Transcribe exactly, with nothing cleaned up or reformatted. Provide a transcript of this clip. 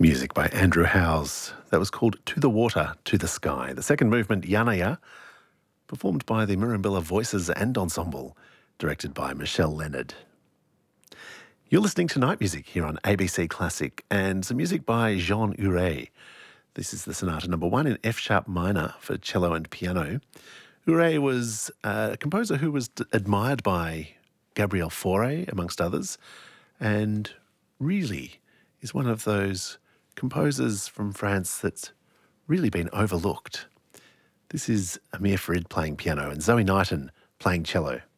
Music by Andrew Howes. That was called To the Water, To the Sky. The second movement, Yanaya, performed by the Murrumbilla Voices and Ensemble, directed by Michelle Leonard. You're listening to Night Music here on A B C Classic, and some music by Jean Huret. This is the Sonata Number One in F-sharp minor for cello and piano. Huret was a composer who was admired by Gabriel Fauré, amongst others, and really is one of those composers from France that's really been overlooked. This is Amir Farid playing piano and Zoe Knighton playing cello.